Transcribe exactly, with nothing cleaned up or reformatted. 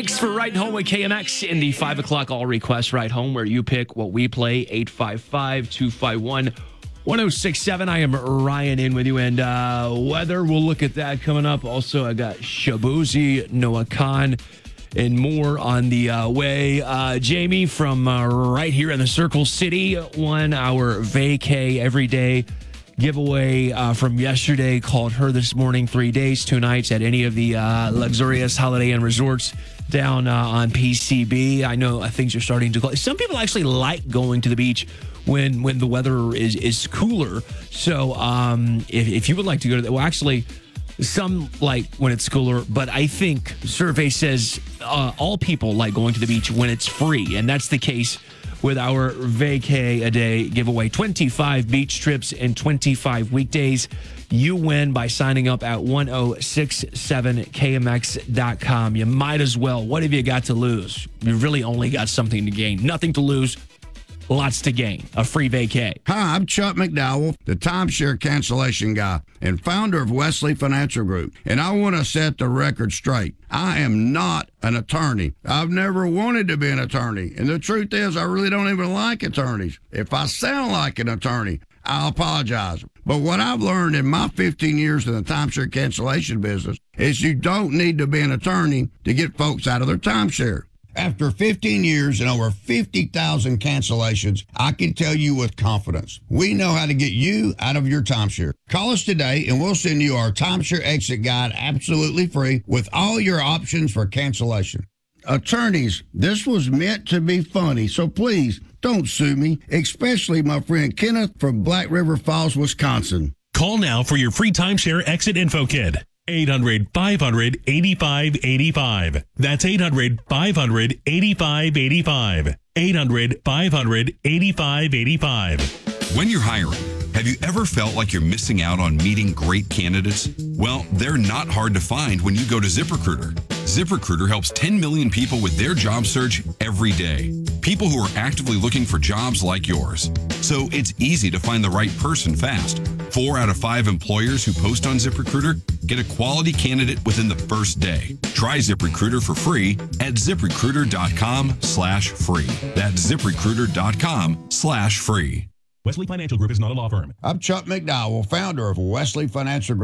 Thanks for riding home with K M X in the five o'clock all request ride home where you pick what we play. eight five five, two five one, one oh six seven. I am Ryan in with you, and uh, weather, we'll look at that coming up. Also, I got Shabuzi, Noah Khan, and more on the uh, way. Uh, Jamie from uh, right here in the Circle City won our vacay every day giveaway uh, from yesterday. Called her this morning. Three days, two nights at any of the uh, luxurious Holiday Inn resorts down uh, on P C B. I know uh, things are starting to close. Some people actually like going to the beach when when the weather is is cooler. So um, if, if you would like to go to the, well, actually, some like when it's cooler, but I think survey says uh, all people like going to the beach when it's free, and that's the case with our vacay a day giveaway. twenty-five beach trips and twenty-five weekdays. You win by signing up at ten sixty-seven K M X dot com. You might as well. What have you got to lose? You really only got something to gain. Nothing to lose, lots to gain. A free vacay. Hi, I'm Chuck McDowell, the timeshare cancellation guy and founder of Wesley Financial Group. And I want to set the record straight. I am not an attorney. I've never wanted to be an attorney. And the truth is, I really don't even like attorneys. If I sound like an attorney, I'll apologize. But what I've learned in my fifteen years in the timeshare cancellation business is you don't need to be an attorney to get folks out of their timeshare. After fifteen years and over fifty thousand cancellations, I can tell you with confidence, we know how to get you out of your timeshare. Call us today and we'll send you our timeshare exit guide absolutely free with all your options for cancellation. Attorneys, this was meant to be funny, so please don't sue me, especially my friend Kenneth from Black River Falls, Wisconsin. Call now for your free timeshare exit info kit. eight hundred, five hundred, eighty-five eighty-five. That's eight hundred, five hundred, eighty-five eighty-five. eight hundred, five hundred, eighty-five eighty-five. When you're hiring, have you ever felt like you're missing out on meeting great candidates? Well, they're not hard to find when you go to ZipRecruiter. ZipRecruiter helps ten million people with their job search every day. People who are actively looking for jobs like yours. So it's easy to find the right person fast. Four out of five employers who post on ZipRecruiter get a quality candidate within the first day. Try ZipRecruiter for free at ZipRecruiter.com slash free. That's ZipRecruiter.com slash free. Wesley Financial Group is not a law firm. I'm Chuck McDowell, founder of Wesley Financial Group.